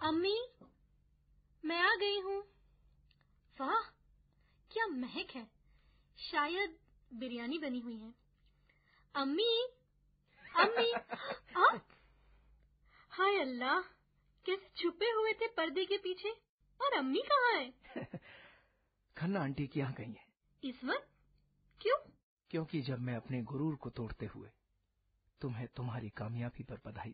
अम्मी, मैं आ गई हूँ। वाह, क्या महक है। शायद बिरयानी बनी हुई है। अम्मी, अम्मी, हाय अल्लाह, कैसे छुपे हुए थे पर्दे के पीछे। और अम्मी कहाँ है? खन्ना आंटी की यहाँ गई है। इस वक्त? क्यों? क्योंकि जब मैं अपने गुरूर को तोड़ते हुए तुम्हें तुम्हारी कामयाबी पर बधाई